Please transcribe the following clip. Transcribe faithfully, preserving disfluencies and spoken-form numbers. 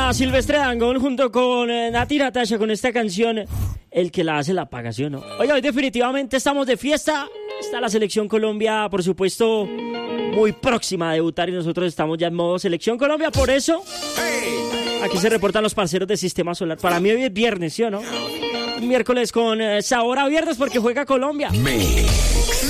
Suena Silvestre Dangond junto con eh, Nati Natasha con esta canción El que la hace la paga, ¿sí o no? Oye, hoy definitivamente estamos de fiesta. Está la Selección Colombia, por supuesto, muy próxima a debutar y nosotros estamos ya en modo Selección Colombia. Por eso, aquí se reportan los parceros de Sistema Solar. Para mí hoy es viernes, ¿sí o no? Un miércoles con eh, sabor a viernes porque juega Colombia. Me.